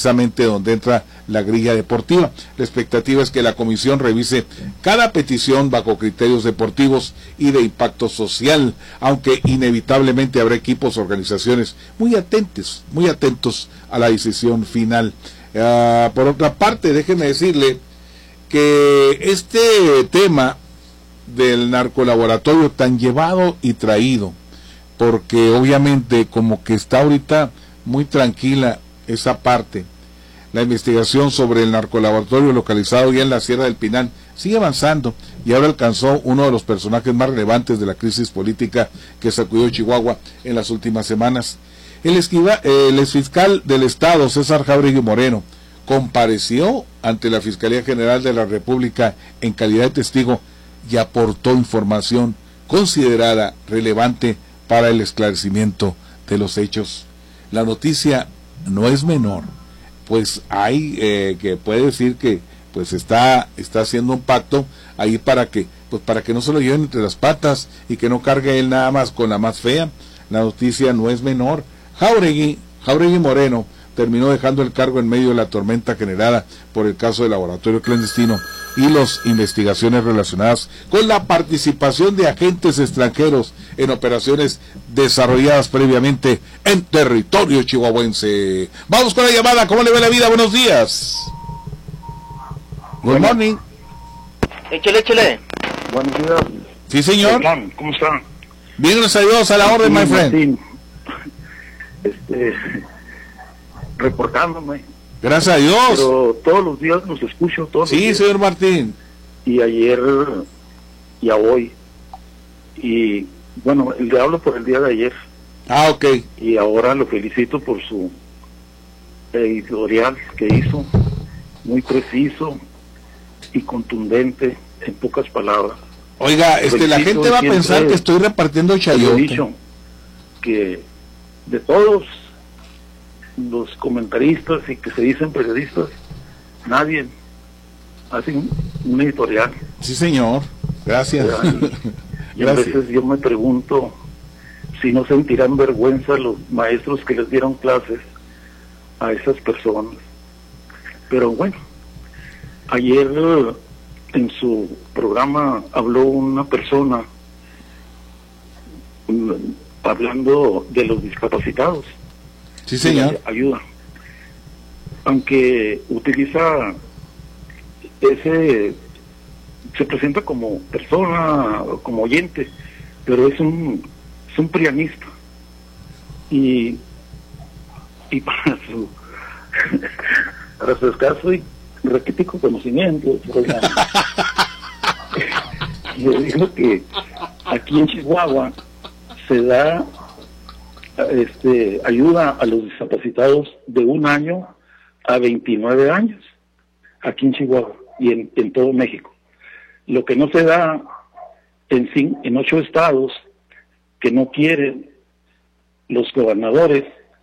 precisamente donde entra la grilla deportiva. La expectativa es que la comisión revise cada petición bajo criterios deportivos y de impacto social, aunque inevitablemente habrá equipos, organizaciones muy atentos a la decisión final. Por otra parte, déjenme decirle que este tema del narcolaboratorio tan llevado y traído, porque obviamente como que está ahorita muy tranquila esa parte, la investigación sobre el narcolaboratorio localizado ya en la Sierra del Pinal sigue avanzando y ahora alcanzó uno de los personajes más relevantes de la crisis política que sacudió Chihuahua en las últimas semanas. El exfiscal del Estado, César Jáuregui Moreno, compareció ante la Fiscalía General de la República en calidad de testigo y aportó información considerada relevante para el esclarecimiento de los hechos. La noticia no es menor, pues hay que puede decir que pues está haciendo un pacto ahí para que no se lo lleven entre las patas y que no cargue él nada más con la más fea. La noticia no es menor. Jáuregui Moreno terminó dejando el cargo en medio de la tormenta generada por el caso del laboratorio clandestino y las investigaciones relacionadas con la participación de agentes extranjeros en operaciones desarrolladas previamente en territorio chihuahuense. Vamos con la llamada. ¿Cómo le va la vida? Buenos días. Good morning. Échale. Buenos días. Sí, señor. ¿Cómo está? Bien, gracias a Dios, a la orden, my friend. Reportándome. Gracias a Dios. Pero todos los días los escucho, todos los días. Señor Martín. Y ayer y a hoy. Y bueno, le hablo por el día de ayer. Ok. Y ahora lo felicito por su editorial que hizo, muy preciso y contundente, en pocas palabras. Oiga, la gente va a pensar que estoy repartiendo chayote. He dicho que de todos los comentaristas y que se dicen periodistas, nadie hace un editorial. Sí, señor. Gracias. Y a veces yo me pregunto si no sentirán vergüenza los maestros que les dieron clases a esas personas. Pero bueno, ayer en su programa habló una persona hablando de los discapacitados. Sí, señor. Ayuda. Aunque utiliza se presenta como persona, como oyente, pero es un prianista. Y para su escaso y raquítico conocimiento, yo digo que aquí en Chihuahua se da ayuda a los discapacitados de 1 año a 29 años, aquí en Chihuahua y en todo México. Lo que no se da en 8 estados que no quieren los gobernadores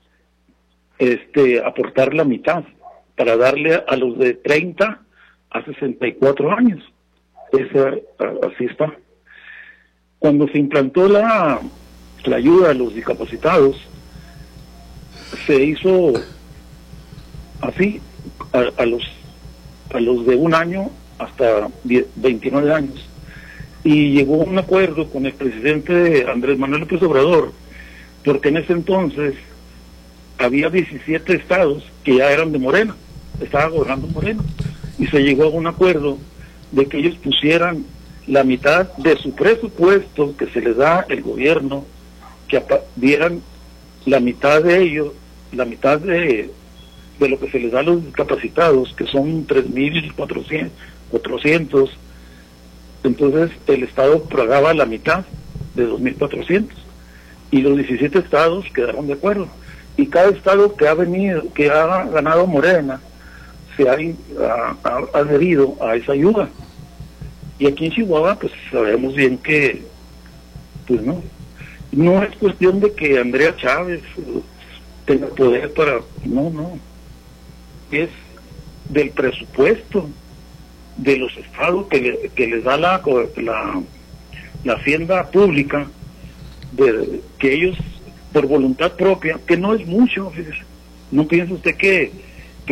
aportar la mitad para darle a los de 30 a 64 años. Así está. Cuando se implantó la ayuda a los discapacitados, se hizo así a los de 1 año hasta 29 años, y llegó a un acuerdo con el presidente Andrés Manuel López Obrador, porque en ese entonces había 17 estados que ya eran de Morena, estaba gobernando Morena, y se llegó a un acuerdo de que ellos pusieran la mitad de su presupuesto que se les da el gobierno, que dieran la mitad de ellos, la mitad de lo que se les da a los discapacitados, que son 3.400. Entonces el Estado pagaba la mitad de 2.400 y los 17 estados quedaron de acuerdo, y cada estado que ha ganado Morena se ha adherido a esa ayuda. Y aquí en Chihuahua pues sabemos bien que pues no es cuestión de que Andrea Chávez tenga poder para, no, es del presupuesto de los estados que les da la hacienda pública, que ellos por voluntad propia, que no es mucho, fíjese. No piensa usted que